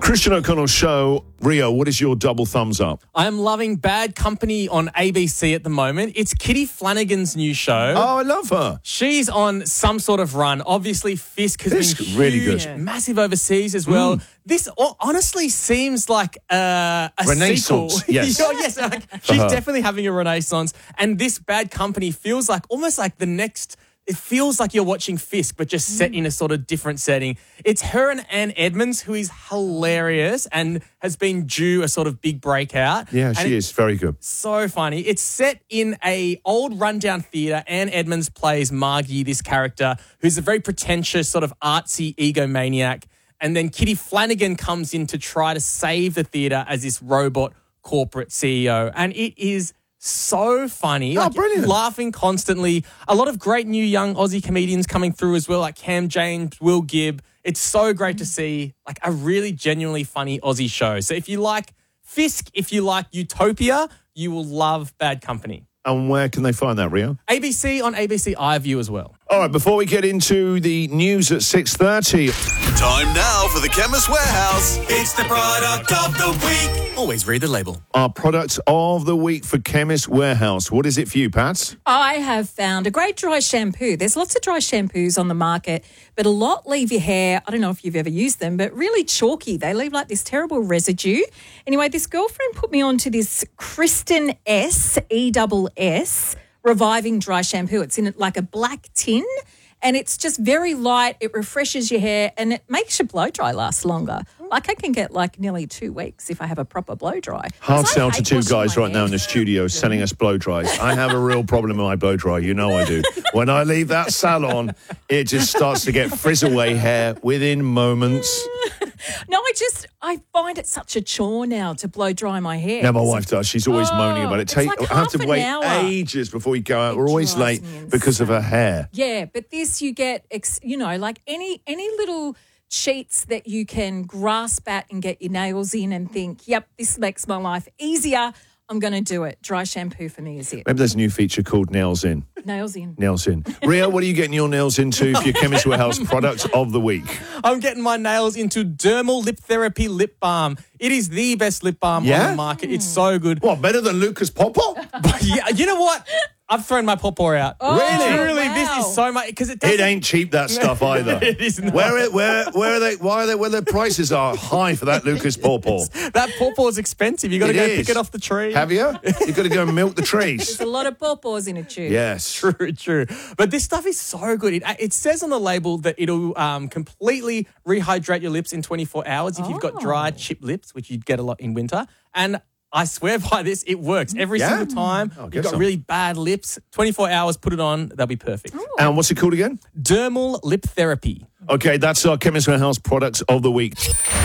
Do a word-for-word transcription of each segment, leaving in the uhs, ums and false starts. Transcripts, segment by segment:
Christian O'Connell Show. Rio, what is your double thumbs up? I'm loving Bad Company on A B C at the moment. It's Kitty Flanagan's new show. Oh, I love her. She's on some sort of run. Obviously, Fisk has Fisk, been huge, really good. massive overseas as well. Mm. This honestly seems like uh, a Renaissance, sequel. yes. Oh, yes, like, she's Uh-huh. definitely having a renaissance. And this Bad Company feels like almost like the next... It feels like you're watching Fisk, but just set in a sort of different setting. It's her and Anne Edmonds, who is hilarious and has been due a sort of big breakout. Yeah, And she it- is. Very good. So funny. It's set in a old rundown theatre. Anne Edmonds plays Margie, this character, who's a very pretentious, sort of artsy egomaniac. And then Kitty Flanagan comes in to try to save the theatre as this robot corporate C E O. And it is so funny. Oh, like, brilliant. Laughing constantly. A lot of great new young Aussie comedians coming through as well, like Cam James, Will Gibb. It's so great to see like a really genuinely funny Aussie show. So if you like Fisk, if you like Utopia, you will love Bad Company. And where can they find that, Rio? A B C on A B C iView as well. All right, before we get into the news at six thirty. Time now for the Chemist Warehouse. It's the product of the week. Always read the label. Our product of the week for Chemist Warehouse. What is it for you, Pat? I have found a great dry shampoo. There's lots of dry shampoos on the market, but a lot leave your hair, I don't know if you've ever used them, but really chalky. They leave like this terrible residue. Anyway, this girlfriend put me onto this Kristen S, E S S, Reviving Dry Shampoo. It's in like a black tin and it's just very light. It refreshes your hair and it makes your blow dry last longer. Like I can get like nearly two weeks if I have a proper blow dry. Hard 'Cause I sell to hate two washing guys my right hair. now in the studio selling us blow dries. I have a real problem with my blow dry. You know I do. When I leave that salon, it just starts to get frizz-away hair within moments. No, I just, I find it such a chore now to blow dry my hair. Now, my wife does. She's always Oh, moaning about it. it's Take, like I have to half an wait hour. ages before we go out. It We're always drives late me because of her hair. Yeah, but this you get, ex, you know, like any any little sheets that you can grasp at and get your nails in and think, yep, this makes my life easier. I'm going to do it. Dry shampoo for me is it. Maybe there's a new feature called Nails In. Nails in. Nails In. Rio, what are you getting your nails into for your Chemist Warehouse product of the week? I'm getting my nails into Dermal Lip Therapy Lip Balm. It is the best lip balm Yeah? on the market. It's so good. What, better than Lucas Popo? Yeah, you know what? I've thrown my pawpaw out. Oh, really? Truly, wow. this is so much because it It doesn't... ain't cheap, that stuff, either. It is not. Where, it, where, where are they? Why are they? Where the prices are high for that Lucas Pawpaw? That pawpaw is expensive. You got to It go is. pick it off the tree. Have you? You've got to go and milk the trees. There's a lot of pawpaws in a tube. Yes. True, true. But this stuff is so good. It, it says on the label that it'll um, completely rehydrate your lips in twenty-four hours if you've got dry, Oh. chipped lips, which you'd get a lot in winter. And I swear by this, it works every Yeah? single time. I'll You've get got some. really bad lips. twenty-four hours, put it on, they'll be perfect. And what's it called again? Dermal Lip Therapy. Okay, that's our Chemist Warehouse products of the week.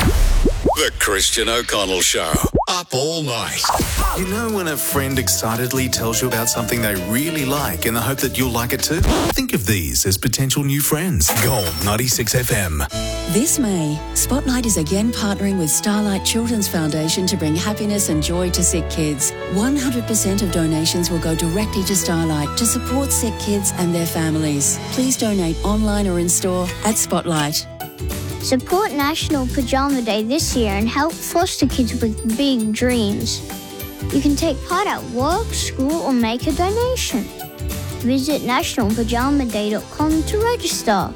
The Christian O'Connell Show. Up all night. You know when a friend excitedly tells you about something they really like in the hope that you'll like it too? Think of these as potential new friends. Gold ninety-six F M. This May, Spotlight is again partnering with Starlight Children's Foundation to bring happiness and joy to sick kids. one hundred percent of donations will go directly to Starlight to support sick kids and their families. Please donate online or in store at Spotlight. Support National Pajama Day this year and help foster kids with big dreams. You can take part at work, school, or make a donation. Visit national pajama day dot com to register.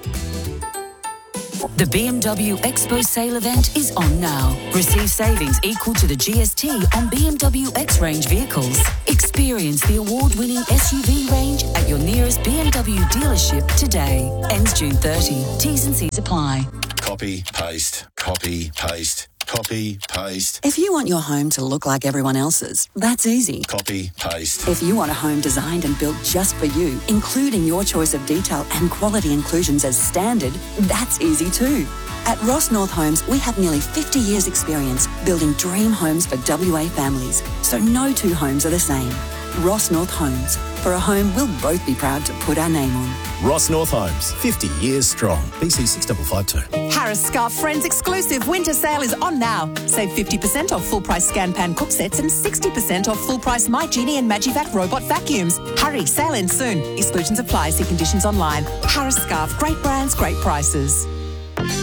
The B M W Expo sale event is on now. Receive savings equal to the G S T on B M W X-Range vehicles. Experience the award-winning S U V range at your nearest B M W dealership today. Ends June thirtieth. T's and C's apply. Copy, paste, copy, paste, copy, paste, If you want your home to look like everyone else's, that's easy. copy, paste. If you want a home designed and built just for you, including your choice of detail and quality inclusions as standard, that's easy too. At Ross North Homes, we have nearly fifty years experience building dream homes for W A families, so no two homes are the same. Ross North Homes, for a home we'll both be proud to put our name on. Ross North Homes, fifty years strong. B C six five five two. Harris Scarf Friends exclusive winter sale is on now. Save fifty percent off full price Scan Pan cook sets and sixty percent off full price My Genie and Magivac robot vacuums. Hurry, sale ends soon. Exclusions apply. See conditions online. Harris Scarf, great brands, great prices.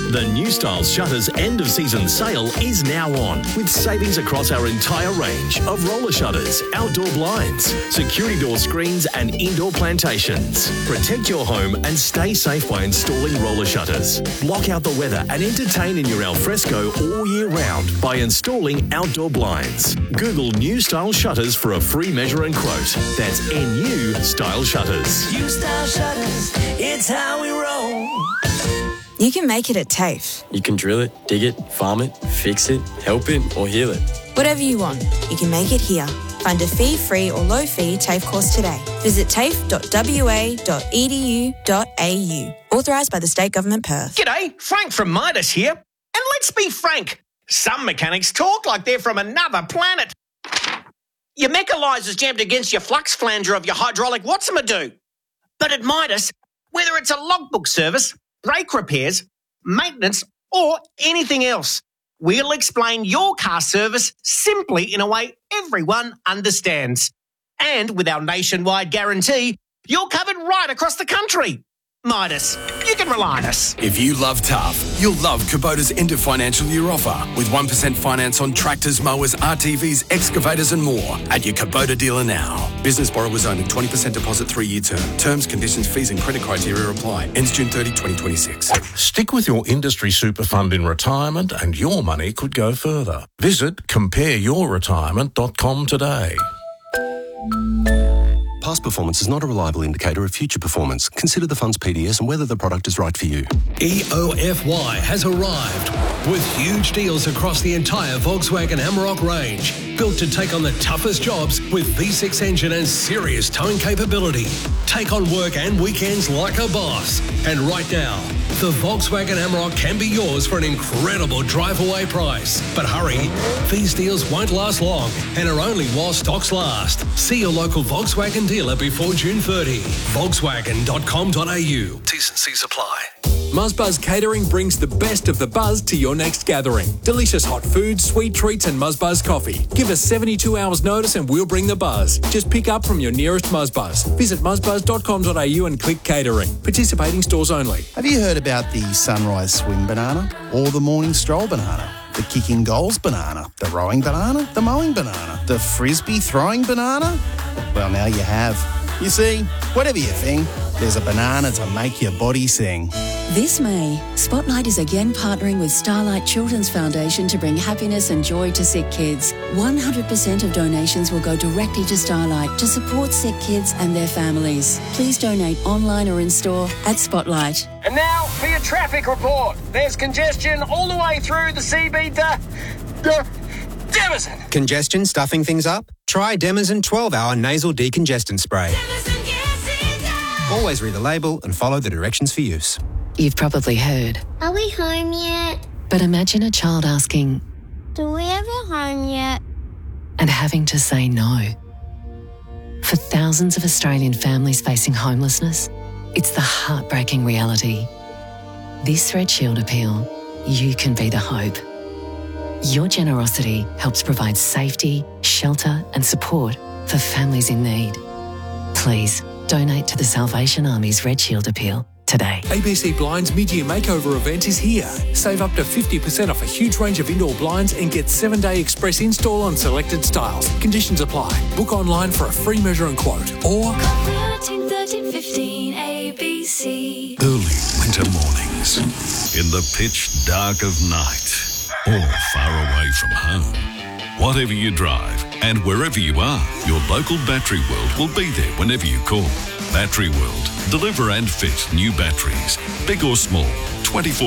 The New Style Shutters end of season sale is now on, with savings across our entire range of roller shutters, outdoor blinds, security door screens and indoor plantations. Protect your home and stay safe by installing roller shutters. Block out the weather and entertain in your alfresco all year round by installing outdoor blinds. Google New Style Shutters for a free measure and quote. That's N U Style Shutters. New Style Shutters, it's how we roll. You can make it at TAFE. You can drill it, dig it, farm it, fix it, help it, or heal it. Whatever you want, you can make it here. Find a fee-free or low-fee TAFE course today. Visit tafe dot w a dot e d u dot a u. Authorised by the State Government Perth. G'day, Frank from Midas here. And let's be frank, some mechanics talk like they're from another planet. Your mechanizer's jammed against your flux flanger of your hydraulic Watson-a-do. But at Midas, whether it's a logbook service, brake repairs, maintenance, or anything else, we'll explain your car service simply in a way everyone understands. And with our nationwide guarantee, you're covered right across the country. Midas, you can rely on us. If you love tough, you'll love Kubota's end of financial year offer with one percent finance on tractors, mowers, R T Vs, excavators and more at your Kubota dealer now. Business borrowers only, twenty percent deposit, three-year term. Terms, conditions, fees and credit criteria apply. Ends June thirtieth, twenty twenty-six. Stick with your industry super fund in retirement and your money could go further. Visit compare your retirement dot com today. Past performance is not a reliable indicator of future performance. Consider the fund's P D S and whether the product is right for you. E O F Y has arrived with huge deals across the entire Volkswagen Amarok range. Built to take on the toughest jobs with V six engine and serious towing capability. Take on work and weekends like a boss. And right now, the Volkswagen Amarok can be yours for an incredible drive-away price. But hurry, these deals won't last long and are only while stocks last. See your local Volkswagen dealer before June thirtieth. Volkswagen dot com dot a u. T's and C's apply. Muzzbuzz Catering brings the best of the buzz to your next gathering. Delicious hot food, sweet treats and Muzzbuzz coffee. Give us seventy-two hours notice and we'll bring the buzz. Just pick up from your nearest Muzzbuzz. Visit muzzbuzz dot com dot a u and click catering. Participating stores only. Have you heard about the sunrise swim banana or the morning stroll banana? The kicking goals banana, the rowing banana, the mowing banana, the frisbee throwing banana? Well, now you have. You see, whatever your thing, there's a banana to make your body sing. This May, Spotlight is again partnering with Starlight Children's Foundation to bring happiness and joy to sick kids. one hundred percent of donations will go directly to Starlight to support sick kids and their families. Please donate online or in store at Spotlight. And now for your traffic report. There's congestion all the way through the C B to Demison. Congestion stuffing things up? Try Demison twelve hour nasal decongestant spray. Always read the label and follow the directions for use. You've probably heard. Are we home yet? But imagine a child asking, Do we ever home yet? and having to say no. For thousands of Australian families facing homelessness, it's the heartbreaking reality. This Red Shield appeal, you can be the hope. Your generosity helps provide safety, shelter and support for families in need. Please donate to the Salvation Army's Red Shield appeal today. A B C Blinds mid-year makeover event is here. Save up to fifty percent off a huge range of indoor blinds and get seven-day express install on selected styles. Conditions apply. Book online for a free measure and quote. Or thirteen, thirteen, fifteen, A B C. Early winter mornings, in the pitch dark of night, or far away from home. Whatever you drive and wherever you are, your local Battery World will be there whenever you call. Battery World. Deliver and fit new batteries, big or small, twenty-four